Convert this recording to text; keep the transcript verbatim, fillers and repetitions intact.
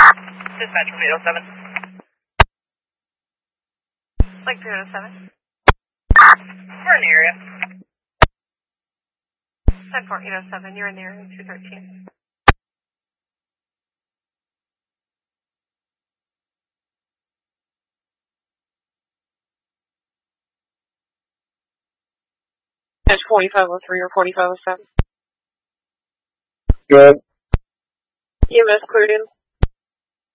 Dispatch from eight oh seven. Like three oh seven. We're in the area. ten four eight oh seven, you're in the area, two thirteen. At forty-five oh three or forty-five oh seven. Good. E M S cleared in.